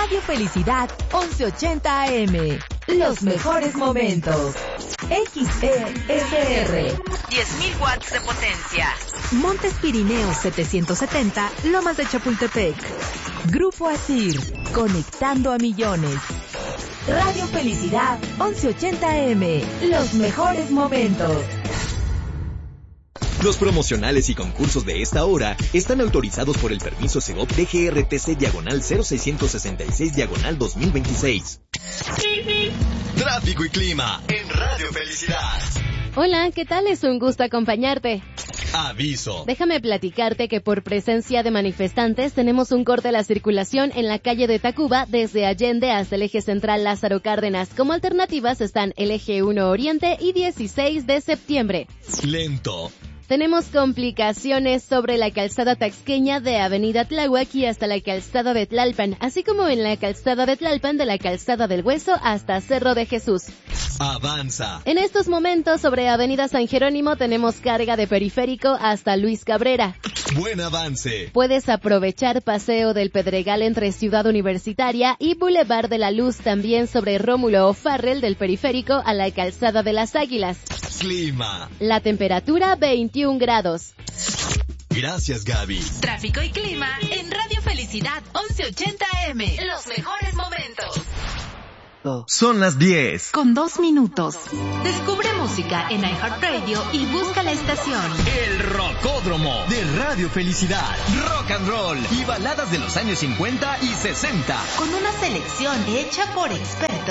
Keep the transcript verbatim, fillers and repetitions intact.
Radio Felicidad once ochenta A M. Los mejores momentos. X E S R. diez mil watts de potencia. Montes Pirineos setecientos setenta, Lomas de Chapultepec. Grupo Asir, conectando a millones. Radio Felicidad once ochenta A M. Los mejores momentos. Los promocionales y concursos de esta hora están autorizados por el permiso Segov D G R T C diagonal cero seiscientos sesenta y seis diagonal dos mil veintiséis. Tráfico y clima en Radio Felicidad. Hola, ¿qué tal? Es un gusto acompañarte. Aviso. Déjame platicarte que por presencia de manifestantes tenemos un corte a la circulación en la calle de Tacuba desde Allende hasta el eje central Lázaro Cárdenas. Como alternativas están el eje uno Oriente y dieciséis de septiembre. Lento. Tenemos complicaciones sobre la calzada taxqueña de Avenida Tláhuac y hasta la calzada de Tlalpan, así como en la calzada de Tlalpan de la calzada del Hueso hasta Cerro de Jesús. Avanza. En estos momentos sobre Avenida San Jerónimo tenemos carga de periférico hasta Luis Cabrera. Buen avance. Puedes aprovechar Paseo del Pedregal entre Ciudad Universitaria y Boulevard de la Luz también sobre Rómulo O'Farrell del periférico a la calzada de las Águilas. Clima. La temperatura veintiún grados. Gracias, Gaby. Tráfico y clima en Radio Felicidad once ochenta A M. Los mejores momentos. Son las diez. Con dos minutos. Descubre música en iHeartRadio y busca la estación. El Rocódromo de Radio Felicidad. Rock and roll y baladas de los años cincuenta y sesenta. Con una selección hecha por expertos.